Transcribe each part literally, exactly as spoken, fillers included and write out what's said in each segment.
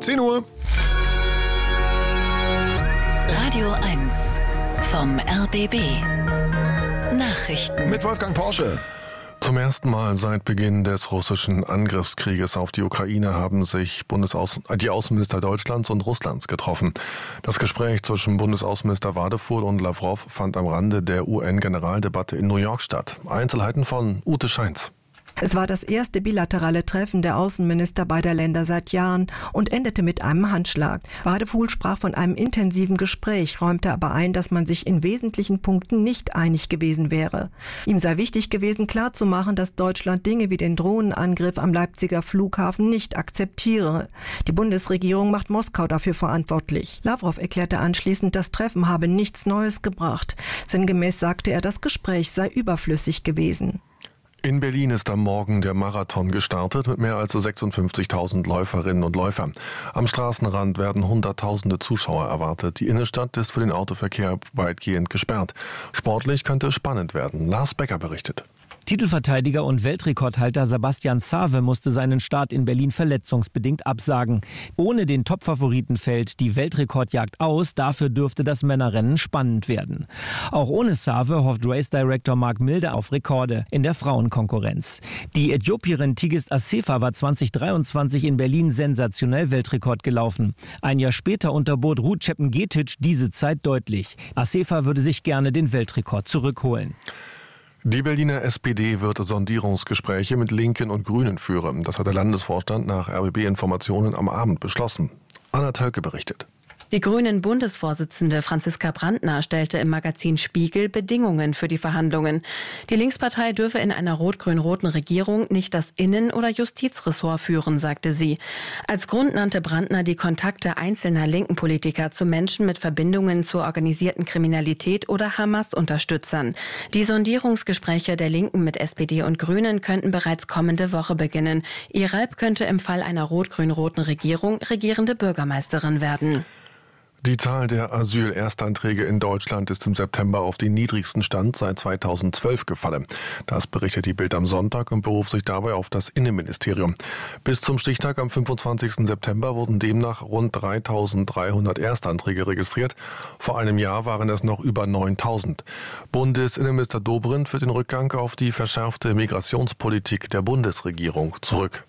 zehn Uhr. Radio eins vom R B B. Nachrichten mit Wolfgang Porsche. Zum ersten Mal seit Beginn des russischen Angriffskrieges auf die Ukraine haben sich Bundesaußen- die Außenminister Deutschlands und Russlands getroffen. Das Gespräch zwischen Bundesaußenminister Wadefuhl und Lavrov fand am Rande der U N-Generaldebatte in New York statt. Einzelheiten von Ute Scheins. Es war das erste bilaterale Treffen der Außenminister beider Länder seit Jahren und endete mit einem Handschlag. Wadefuhl sprach von einem intensiven Gespräch, räumte aber ein, dass man sich in wesentlichen Punkten nicht einig gewesen wäre. Ihm sei wichtig gewesen, klarzumachen, dass Deutschland Dinge wie den Drohnenangriff am Leipziger Flughafen nicht akzeptiere. Die Bundesregierung macht Moskau dafür verantwortlich. Lavrov erklärte anschließend, das Treffen habe nichts Neues gebracht. Sinngemäß sagte er, das Gespräch sei überflüssig gewesen. In Berlin ist am Morgen der Marathon gestartet mit mehr als sechsundfünfzigtausend Läuferinnen und Läufern. Am Straßenrand werden Hunderttausende Zuschauer erwartet. Die Innenstadt ist für den Autoverkehr weitgehend gesperrt. Sportlich könnte es spannend werden. Lars Becker berichtet. Titelverteidiger und Weltrekordhalter Sebastian Save musste seinen Start in Berlin verletzungsbedingt absagen. Ohne den Topfavoriten fällt die Weltrekordjagd aus, dafür dürfte das Männerrennen spannend werden. Auch ohne Save hofft Race Director Mark Milde auf Rekorde in der Frauenkonkurrenz. Die Äthiopierin Tigist Assefa war zwanzig dreiundzwanzig in Berlin sensationell Weltrekord gelaufen. Ein Jahr später unterbot Ruth Chepngetich diese Zeit deutlich. Assefa würde sich gerne den Weltrekord zurückholen. Die Berliner S P D wird Sondierungsgespräche mit Linken und Grünen führen. Das hat der Landesvorstand nach R B B-Informationen am Abend beschlossen. Anna Tölke berichtet. Die Grünen-Bundesvorsitzende Franziska Brandner stellte im Magazin Spiegel Bedingungen für die Verhandlungen. Die Linkspartei dürfe in einer rot-grün-roten Regierung nicht das Innen- oder Justizressort führen, sagte sie. Als Grund nannte Brandner die Kontakte einzelner linken Politiker zu Menschen mit Verbindungen zur organisierten Kriminalität oder Hamas-Unterstützern. Die Sondierungsgespräche der Linken mit S P D und Grünen könnten bereits kommende Woche beginnen. Ihralp könnte im Fall einer rot-grün-roten Regierung regierende Bürgermeisterin werden. Die Zahl der Asyl-Erstanträge in Deutschland ist im September auf den niedrigsten Stand seit zweitausendzwölf gefallen. Das berichtet die Bild am Sonntag und beruft sich dabei auf das Innenministerium. Bis zum Stichtag am fünfundzwanzigsten September wurden demnach rund dreitausenddreihundert Erstanträge registriert. Vor einem Jahr waren es noch über neuntausend. Bundesinnenminister Dobrindt führt den Rückgang auf die verschärfte Migrationspolitik der Bundesregierung zurück.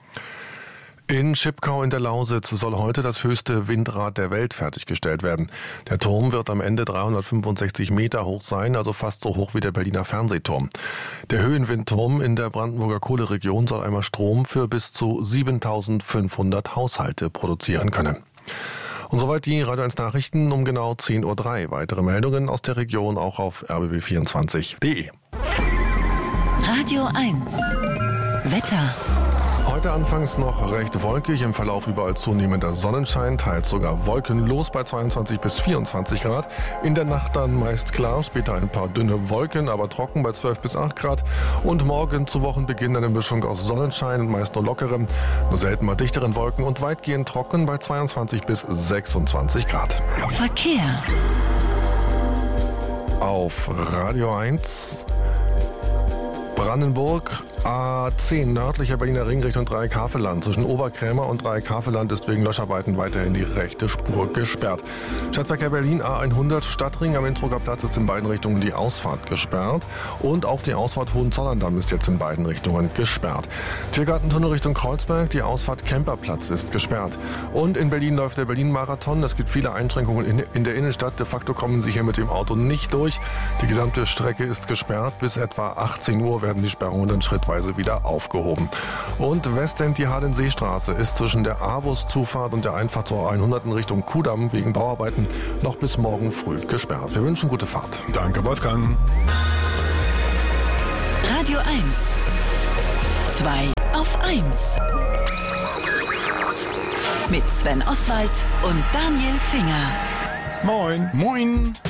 In Schipkau in der Lausitz soll heute das höchste Windrad der Welt fertiggestellt werden. Der Turm wird am Ende dreihundertfünfundsechzig Meter hoch sein, also fast so hoch wie der Berliner Fernsehturm. Der Höhenwindturm in der Brandenburger Kohleregion soll einmal Strom für bis zu siebentausendfünfhundert Haushalte produzieren können. Und soweit die Radio eins Nachrichten um genau zehn Uhr drei. Weitere Meldungen aus der Region auch auf r b b vierundzwanzig punkt d e. Radio eins Wetter. Heute anfangs noch recht wolkig, im Verlauf überall zunehmender Sonnenschein, teils sogar wolkenlos bei zweiundzwanzig bis vierundzwanzig Grad. In der Nacht dann meist klar, später ein paar dünne Wolken, aber trocken bei zwölf bis acht Grad. Und morgen zu Wochenbeginn eine Mischung aus Sonnenschein und meist nur lockerem, nur selten mal dichteren Wolken und weitgehend trocken bei zweiundzwanzig bis sechsundzwanzig Grad. Verkehr. Auf Radio eins Brandenburg, A zehn nördlicher Berliner Ring Richtung Dreieck-Havelland. Zwischen Oberkrämer und Dreieck-Havelland ist wegen Löscharbeiten weiterhin die rechte Spur gesperrt. Stadtverkehr Berlin, A hundert Stadtring am Innsbrucker Platz ist in beiden Richtungen die Ausfahrt gesperrt. Und auch die Ausfahrt Hohenzollern-Damm ist jetzt in beiden Richtungen gesperrt. Tiergartentunnel Richtung Kreuzberg, die Ausfahrt Kemperplatz ist gesperrt. Und in Berlin läuft der Berlin-Marathon. Es gibt viele Einschränkungen in, in der Innenstadt. De facto kommen Sie hier mit dem Auto nicht durch. Die gesamte Strecke ist gesperrt. Bis etwa achtzehn Uhr werden die Sperrungen dann schrittweise wieder aufgehoben. Und Westend die Hadensee-Straße ist zwischen der Avus-Zufahrt und der Einfahrt zur hundert in Richtung Kudamm wegen Bauarbeiten noch bis morgen früh gesperrt. Wir wünschen gute Fahrt. Danke, Wolfgang. Radio eins. zwei auf eins. Mit Sven Oswald und Daniel Finger. Moin. Moin.